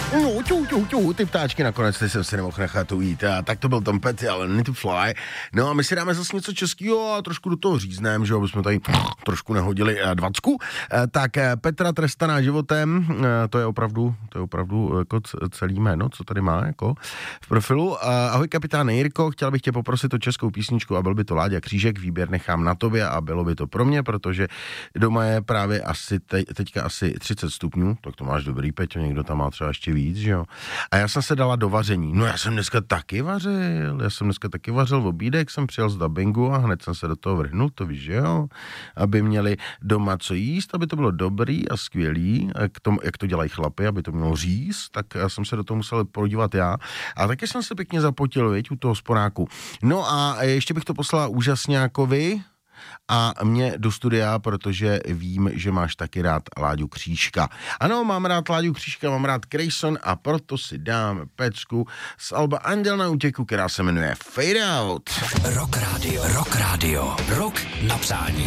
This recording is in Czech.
No, ty ptáčky nakonec, ty jsem si nemohl nechat ujít. A tak to byl Tom Petty, ale Need to Fly. No a my si dáme zase něco českého a trošku do toho řízneme, že jo, aby jsme tady trošku nehodili 20. Tak Petra trestaná životem, to je opravdu jako celý jméno, co tady má jako v profilu. Ahoj kapitáne Jirko, chtěl bych tě poprosit o českou písničku a byl by to Láďa Křížek, výběr nechám na tobě a bylo by to pro mě, protože doma je právě asi teďka asi 30 stupňů, tak to máš dobrý, Peťo, někdo tam má třeba ještě víc, že jo. A já jsem se dala do vaření. No já jsem dneska taky vařil obídek, jsem přijel z dabingu a hned jsem se do toho vrhnul, to víš, že jo. Aby měli doma co jíst, aby to bylo dobrý a skvělý, jak to dělají chlapy, aby to mělo říct, tak já jsem se do toho musel podívat já. A taky jsem se pěkně zapotil, viď, u toho sporáku. No a ještě bych to poslala úžasňákovi a mě do studia, protože vím, že máš taky rád Láďu Křížka. Ano, mám rád Láďu Křížka, mám rád Grayson a proto si dáme pecku z alba Anděl na útěku, která se jmenuje Fade Out. Rock Radio, rock na přání.